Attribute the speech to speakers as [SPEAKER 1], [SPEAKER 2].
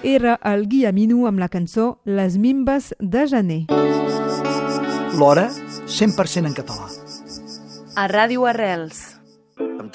[SPEAKER 1] era el Guillemino amb la cançó Les Mimbes de Gener.
[SPEAKER 2] L'Hora, 100% en català.
[SPEAKER 3] A Ràdio Arrels.